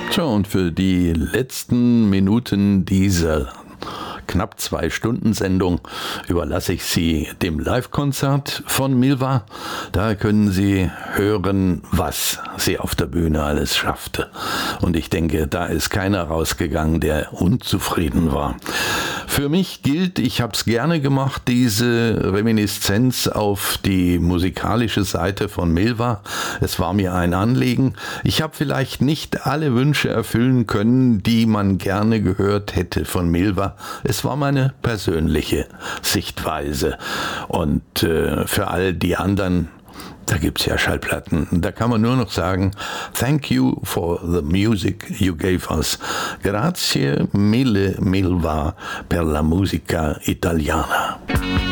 So, und für die letzten Minuten dieser knapp 2 Stunden Sendung überlasse ich Sie dem Live-Konzert von Milva. Da können Sie hören, was sie auf der Bühne alles schaffte. Und ich denke, da ist keiner rausgegangen, der unzufrieden war. Für mich gilt, ich habe es gerne gemacht, diese Reminiszenz auf die musikalische Seite von Milva. Es war mir ein Anliegen. Ich habe vielleicht nicht alle Wünsche erfüllen können, die man gerne gehört hätte von Milva. Es war meine persönliche Sichtweise. Und für all die anderen, da gibt's ja Schallplatten. Da kann man nur noch sagen, thank you for the music you gave us. Grazie mille Milva per la musica italiana.